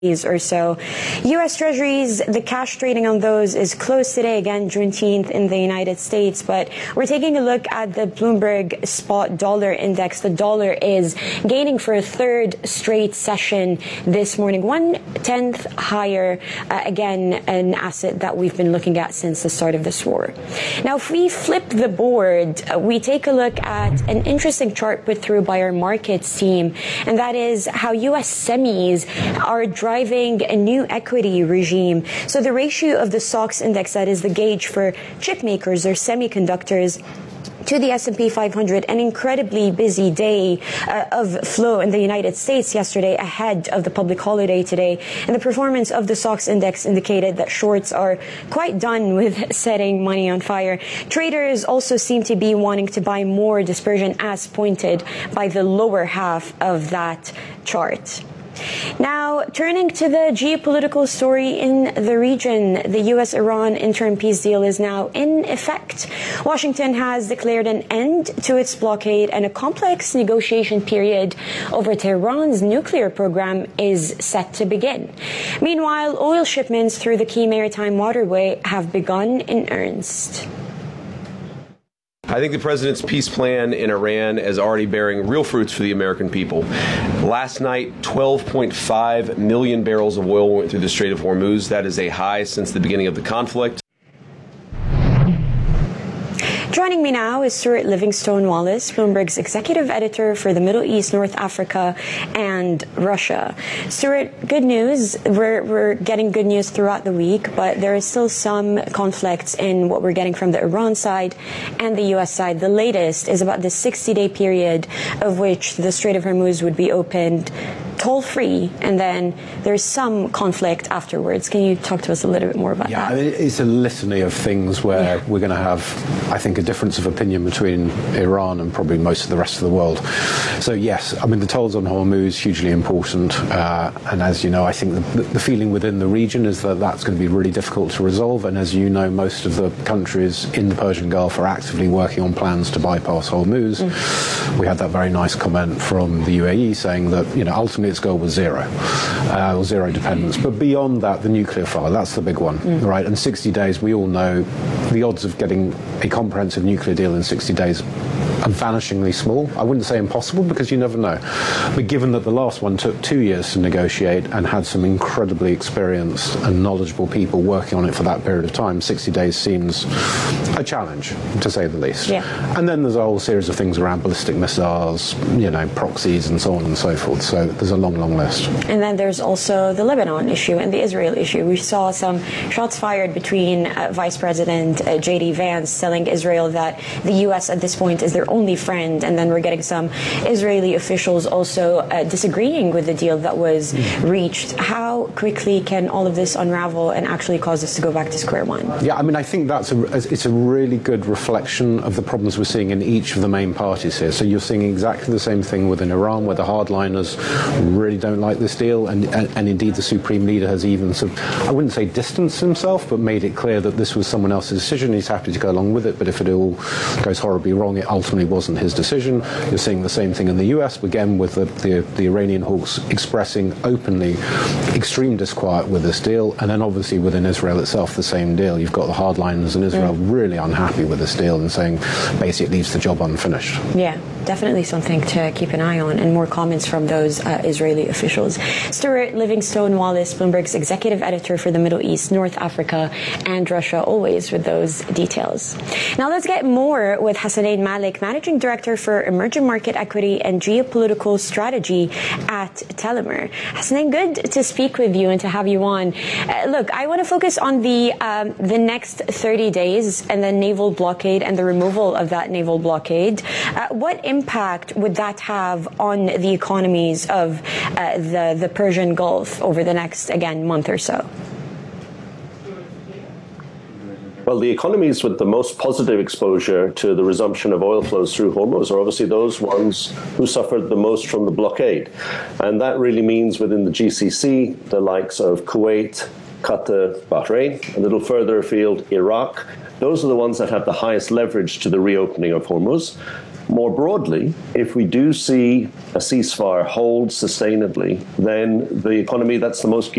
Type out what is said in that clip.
or so. U.S. Treasuries, the cash trading on those is closed today, again, Juneteenth in the United States. But we're taking a look at the Bloomberg Spot Dollar Index. The dollar is gaining for a third straight session this morning, 1/10 higher, again, an asset that we've been looking at since the start of this war. Now, if we flip the board, we take a look at an interesting chart put through by our markets team, and that is how U.S. semis are driving a new equity regime. So the ratio of the SOX index, that is the gauge for chip makers or semiconductors, to the S&P 500, an incredibly busy day of flow in the United States yesterday ahead of the public holiday today. And the performance of the SOX index indicated that shorts are quite done with setting money on fire. Traders also seem to be wanting to buy more dispersion, as pointed by the lower half of that chart. Now, turning to the geopolitical story in the region, the U.S.-Iran interim peace deal is now in effect. Washington has declared an end to its blockade, and a complex negotiation period over Tehran's nuclear program is set to begin. Meanwhile, oil shipments through the key maritime waterway have begun in earnest. I think the president's peace plan in Iran is already bearing real fruits for the American people. Last night, 12.5 million barrels of oil went through the Strait of Hormuz. That is a high since the beginning of the conflict. Joining me now is Stuart Livingstone-Wallace, Bloomberg's executive editor for the Middle East, North Africa, and Russia. Stuart, good news. We're getting good news throughout the week, but there is still some conflicts in what we're getting from the Iran side and the U.S. side. The latest is about the 60-day period of which the Strait of Hormuz would be opened toll-free, and then there's some conflict afterwards. Can you talk to us a little bit more about that? Yeah, I mean, it's a litany of things where we're going to have, I think, a difference of opinion between Iran and probably most of the rest of the world. So, yes, I mean, the tolls on Hormuz, hugely important. And as you know, I think the feeling within the region is that that's going to be really difficult to resolve. And as you know, most of the countries in the Persian Gulf are actively working on plans to bypass Hormuz. We had that very nice comment from the UAE saying that, you know, ultimately its goal was zero dependence. But beyond that, the nuclear file, that's the big one, right? And 60 days, we all know the odds of getting a comprehensive nuclear deal in 60 days are vanishingly small. I wouldn't say impossible, because you never know. But given that the last one took 2 years to negotiate and had some incredibly experienced and knowledgeable people working on it for that period of time, 60 days seems a challenge, to say the least. Yeah. And then there's a whole series of things around ballistic missiles, you know, proxies and so on and so forth. So there's a long, long list. And then there's also the Lebanon issue and the Israel issue. We saw some shots fired between Vice President J.D. Vance telling Israel that the U.S. at this point is their only friend, and then we're getting some Israeli officials also disagreeing with the deal that was reached. How quickly can all of this unravel and actually cause us to go back to square one? Yeah, I mean, I think it's a really good reflection of the problems we're seeing in each of the main parties here. So you're seeing exactly the same thing within Iran, where the hardliners really don't like this deal, and indeed the Supreme Leader has even sort of, I wouldn't say distanced himself, but made it clear that this was someone else's decision. He's happy to go along with it, but if it all goes horribly wrong, it ultimately wasn't his decision. You're seeing the same thing in the US, again, with the Iranian hawks expressing openly extreme disquiet with this deal, and then obviously within Israel itself the same deal. You've got the hardliners in Israel really unhappy with this deal and saying basically it leaves the job unfinished. Yeah, definitely something to keep an eye on, and more comments from those Israeli officials. Stuart Livingstone-Wallace, Bloomberg's executive editor for the Middle East, North Africa, and Russia, always with those details. Now let's get more with Hassanein Malik, Managing Director for Emerging Market Equity and Geopolitical Strategy at Tellimer. Hassanein, good to speak with you and to have you on. Look, I want to focus on the next 30 days and the naval blockade and the removal of that naval blockade. What impact would that have on the economies of the Persian Gulf over the next, again, month or so? Well, the economies with the most positive exposure to the resumption of oil flows through Hormuz are obviously those ones who suffered the most from the blockade. And that really means within the GCC, the likes of Kuwait, Qatar, Bahrain, a little further afield, Iraq. Those are the ones that have the highest leverage to the reopening of Hormuz. More broadly, if we do see a ceasefire hold sustainably, then the economy that's the most